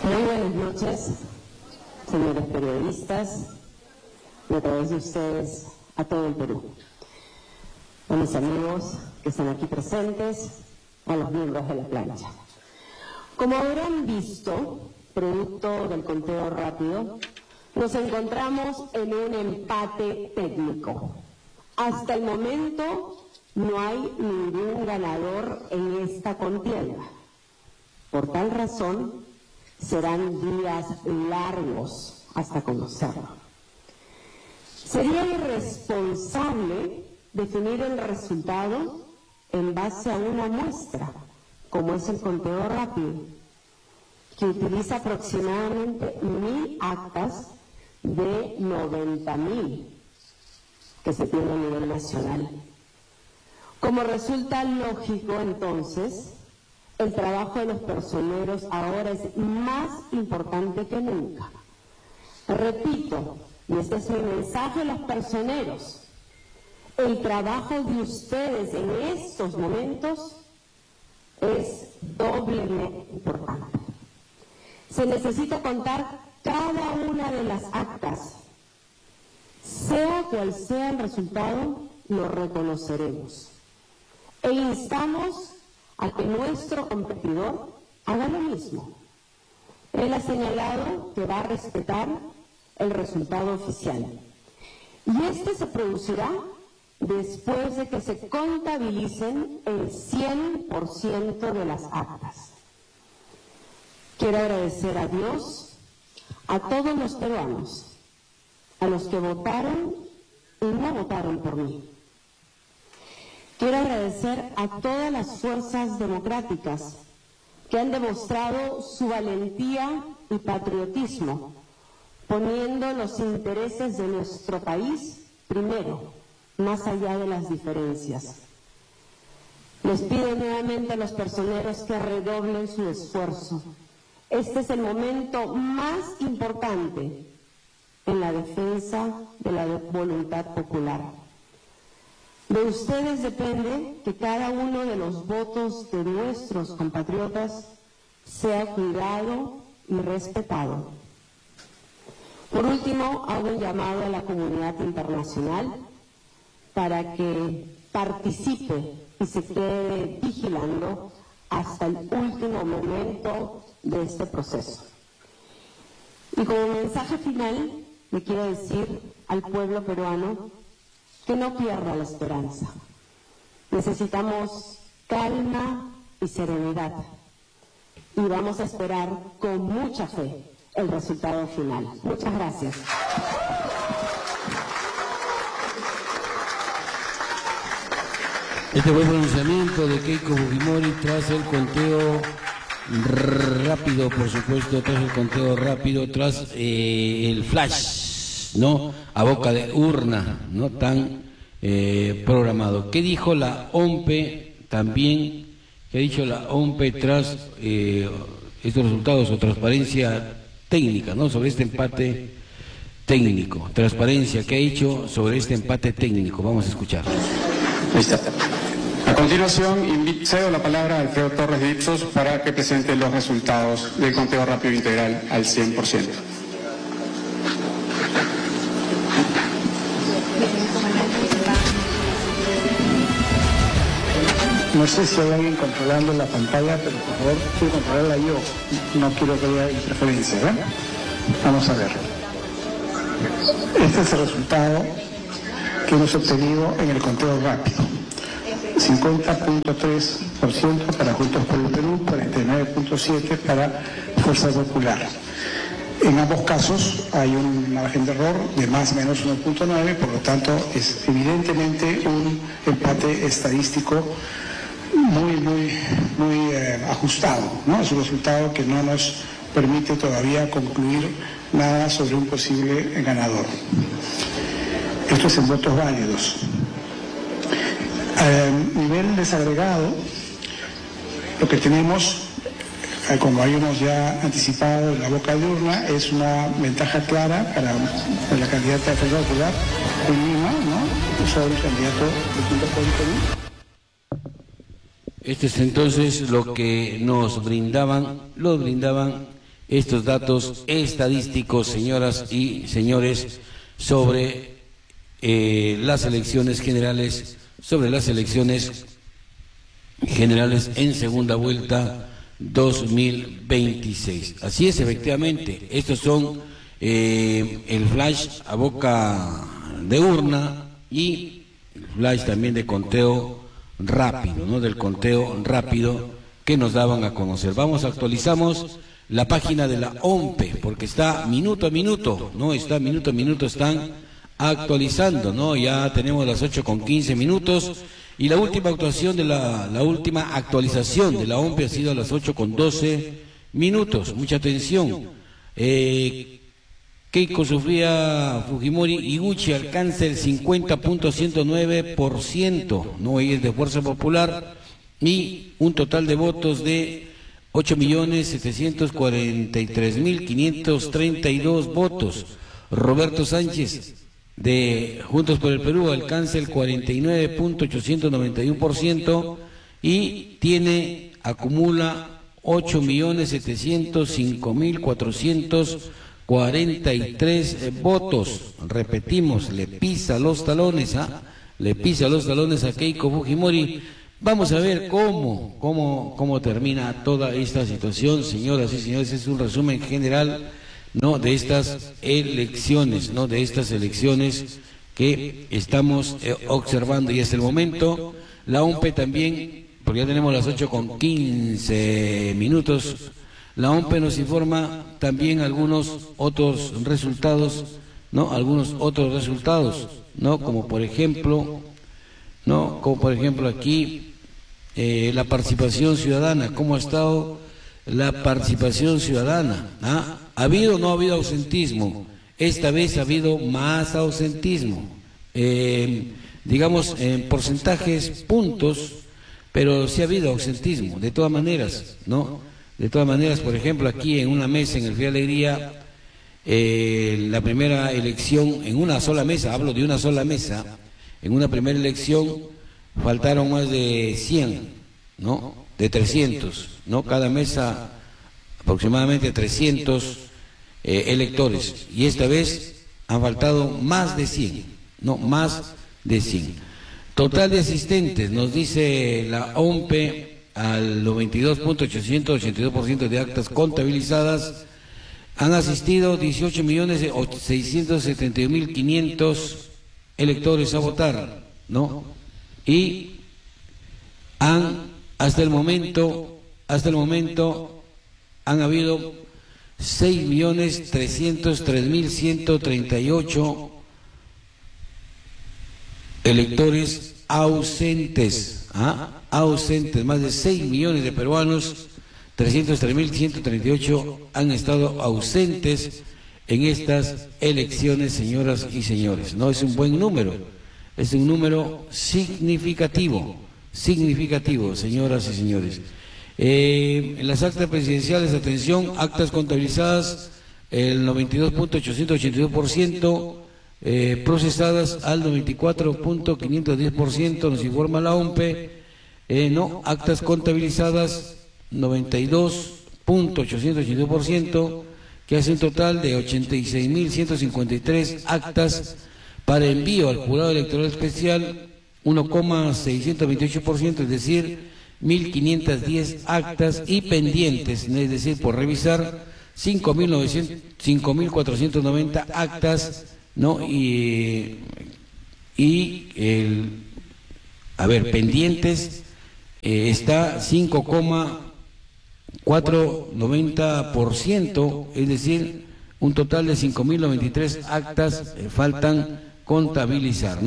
Muy buenas noches, señores periodistas, y a través de ustedes a todo el Perú. A mis amigos que están aquí presentes, a los miembros de la plancha. Como habrán visto, producto del conteo rápido, nos encontramos en un empate técnico. Hasta el momento no hay ningún ganador en esta contienda. Por tal razón, serán días largos hasta conocerlo. Sería irresponsable definir el resultado en base a una muestra, como es el conteo rápido, que utiliza aproximadamente 1.000 actas de 90.000 que se tiene a nivel nacional. Como resulta lógico, entonces, el trabajo de los personeros ahora es más importante que nunca. Repito, y este es mi mensaje a los personeros, el trabajo de ustedes en estos momentos es doblemente importante. Se necesita contar cada una de las actas. Sea cual sea el resultado, lo reconoceremos. E instamos a que nuestro competidor haga lo mismo. Él ha señalado que va a respetar el resultado oficial. Y este se producirá después de que se contabilicen el 100% de las actas. Quiero agradecer a Dios, a todos los peruanos, a los que votaron y no votaron por mí. Quiero agradecer a todas las fuerzas democráticas que han demostrado su valentía y patriotismo, poniendo los intereses de nuestro país primero, más allá de las diferencias. Les pido nuevamente a los personeros que redoblen su esfuerzo. Este es el momento más importante en la defensa de la voluntad popular. De ustedes depende que cada uno de los votos de nuestros compatriotas sea cuidado y respetado. Por último, hago un llamado a la comunidad internacional para que participe y se quede vigilando hasta el último momento de este proceso. Y como mensaje final, le quiero decir al pueblo peruano que no pierda la esperanza. Necesitamos calma y serenidad. Y vamos a esperar con mucha fe el resultado final. Muchas gracias. Este fue el pronunciamiento de Keiko Fujimori tras el conteo rápido, por supuesto, tras el flash, ¿no? A boca de urna, no tan programado. ¿Qué dijo la OMPE también? ¿Qué ha dicho la OMPE tras estos resultados o transparencia técnica, ¿no? Sobre este empate técnico. Transparencia, ¿qué ha dicho sobre este empate técnico? Vamos a escuchar. Ahí está. A continuación, cedo la palabra a Alfredo Torres de Ipsos para que presente los resultados del conteo rápido integral al 100%. No sé si hay alguien controlando la pantalla, pero por favor, quiero controlarla yo. No quiero que haya interferencia, ¿verdad? Vamos a ver. Este es el resultado que hemos obtenido en el conteo rápido. 50.3% para Juntos por el Perú, 49.7% para Fuerza Popular. En ambos casos hay un margen de error de más o menos 1.9, por lo tanto es evidentemente un empate estadístico muy ajustado, ¿no? Es un resultado que no nos permite todavía concluir nada sobre un posible ganador. Esto es en votos válidos. Nivel desagregado, lo que tenemos, como habíamos ya anticipado en la boca de urna, es una ventaja clara para la candidata de Fuerza Popular en Lima, ¿no? Sobre el candidato de Juntos por el Perú. Este es entonces lo que nos brindaban estos datos estadísticos, señoras y señores, sobre las elecciones generales, en segunda vuelta 2026. Así es, efectivamente, estos son el flash a boca de urna y el flash también de conteo rápido, ¿no? Del conteo rápido que nos daban a conocer. Actualizamos la página de la OMPE, porque está minuto a minuto, ¿no? Está minuto a minuto, están actualizando, ¿no? Ya tenemos las 8:15, y la última actuación de la última actualización de la OMPE ha sido a las 8:12. Mucha atención. Keiko Sofía Fujimori Iguchi alcanza el 50.109%, ¿no? Ella es de Fuerza Popular, y un total de votos de 8.743.532 votos. Roberto Sánchez de Juntos por el Perú alcanza el 49.891% y acumula 8.705.443 votos. Repetimos, le pisa los talones a Keiko Fujimori. Vamos a ver cómo termina toda esta situación, señoras y señores. Es un resumen general, ¿no?, de estas elecciones, que estamos observando. Y hasta el momento la OMPE también, porque ya tenemos las 8:15, la OMPE nos informa también algunos otros resultados, ¿no? Como por ejemplo aquí la participación ciudadana. ¿Cómo ha estado la participación ciudadana? ¿Ha habido o no ha habido ausentismo? Esta vez ha habido más ausentismo, digamos en porcentajes, puntos, pero sí ha habido ausentismo, de todas maneras, ¿no? De todas maneras, por ejemplo, aquí en una mesa en el Fría Alegría, la primera elección, en una sola mesa, hablo de una sola mesa, en una primera elección faltaron más de 100, ¿no? De 300, ¿no? Cada mesa aproximadamente 300 electores, y esta vez han faltado más de 100, ¿no? Más de 100. Total de asistentes, nos dice la OMPE, al 92.882% de actas contabilizadas, han asistido 18.671.500 electores a votar, ¿no? Y hasta el momento han habido 6.303.138 electores ausentes, ausentes. Más de 6 millones de peruanos, 303.138 han estado ausentes en estas elecciones, señoras y señores. No es un buen número, es un número significativo, señoras y señores. En las actas presidenciales, atención, actas contabilizadas el 92.882%, procesadas al 94.510%, nos informa la OMPE. No, actas contabilizadas 92.882%, que hace un total de 86.153 actas para envío al jurado electoral especial, 1,628%, es decir, 1.510 actas, y pendientes, es decir, por revisar, 5.490 actas, ¿no? Pendientes está 5,490%, es decir, un total de 5.093 actas faltan contabilizar, ¿no?